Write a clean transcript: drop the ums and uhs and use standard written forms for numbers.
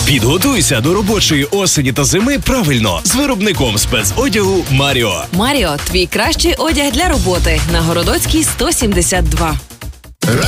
Підготуйся до робочої осені та зими правильно з виробником спецодягу «Маріо». «Маріо» – твій кращий одяг для роботи. На Городоцькій, 172.